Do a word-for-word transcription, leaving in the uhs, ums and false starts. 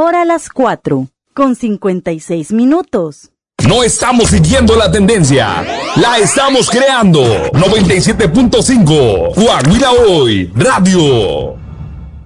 Ahora las cuatro, con cincuenta y seis minutos. No estamos siguiendo la tendencia, la estamos creando. noventa y siete punto cinco, Coahuila Hoy, Radio.